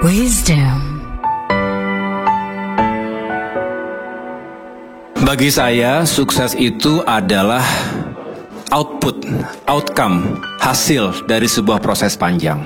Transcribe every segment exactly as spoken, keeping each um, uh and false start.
Wisdom. Bagi saya, sukses itu adalah output, outcome, hasil dari sebuah proses panjang.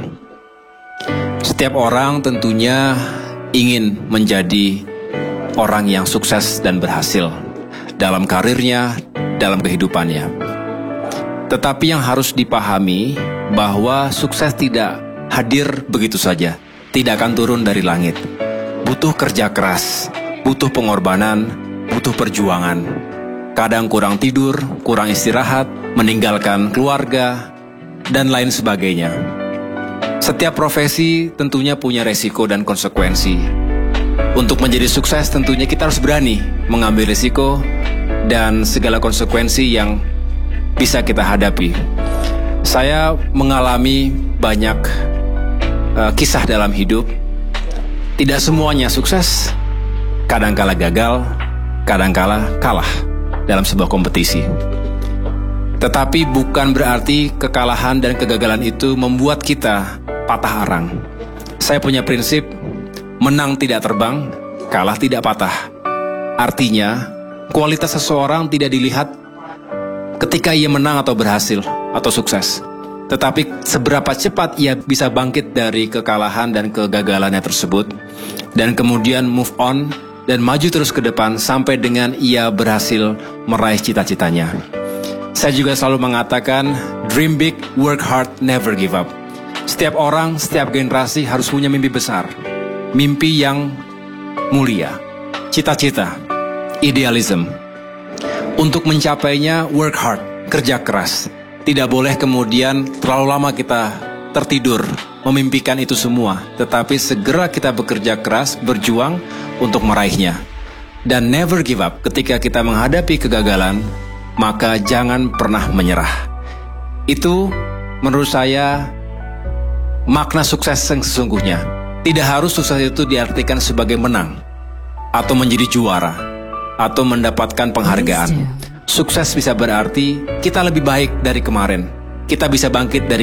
Setiap orang tentunya ingin menjadi orang yang sukses dan berhasil dalam karirnya, dalam kehidupannya. Tetapi yang harus dipahami bahwa sukses tidak hadir begitu saja, tidak akan turun dari langit. Butuh kerja keras, butuh pengorbanan, butuh perjuangan. Kadang kurang tidur, kurang istirahat, meninggalkan keluarga, dan lain sebagainya. Setiap profesi tentunya punya resiko dan konsekuensi. Untuk menjadi sukses tentunya kita harus berani mengambil resiko dan segala konsekuensi yang bisa kita hadapi. Saya mengalami banyak uh, kisah dalam hidup. Tidak semuanya sukses, kadangkala gagal, kadangkala kalah dalam sebuah kompetisi. Tetapi bukan berarti kekalahan dan kegagalan itu membuat kita patah arang. Saya punya prinsip, menang tidak terbang, kalah tidak patah. Artinya, kualitas seseorang tidak dilihat ketika ia menang atau berhasil atau sukses, tetapi seberapa cepat ia bisa bangkit dari kekalahan dan kegagalannya tersebut, dan kemudian move on dan maju terus ke depan sampai dengan ia berhasil meraih cita-citanya. Saya juga selalu mengatakan, dream big, work hard, never give up. Setiap orang, setiap generasi harus punya mimpi besar, mimpi yang mulia, cita-cita, idealism. Untuk mencapainya, work hard, kerja keras. Tidak boleh kemudian terlalu lama kita tertidur memimpikan itu semua, tetapi segera kita bekerja keras, berjuang untuk meraihnya. Dan never give up. Ketika kita menghadapi kegagalan, maka jangan pernah menyerah. Itu menurut saya makna sukses yang sesungguhnya. Tidak harus sukses itu diartikan sebagai menang, atau menjadi juara, atau mendapatkan penghargaan. Sukses bisa berarti kita lebih baik dari kemarin. Kita bisa bangkit dari